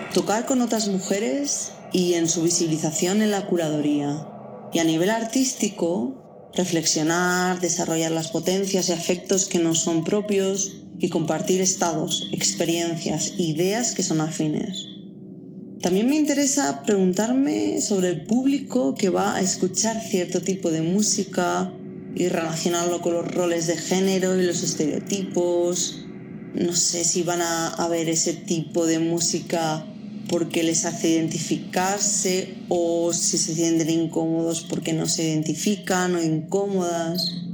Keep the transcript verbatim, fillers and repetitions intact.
tocar con otras mujeres y en su visibilización en la curaduría. Y a nivel artístico, reflexionar, desarrollar las potencias y afectos que nos son propios y compartir estados, experiencias, ideas que son afines. También me interesa preguntarme sobre el público que va a escuchar cierto tipo de música y relacionarlo con los roles de género y los estereotipos. No sé si van a, a ver ese tipo de música porque les hace identificarse o si se sienten incómodos porque no se identifican o incómodas.